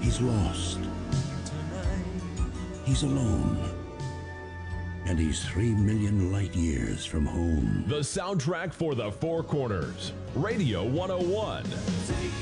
He's lost. He's alone. And he's 3 million light years from home. The soundtrack for the Four Corners. Radio 101.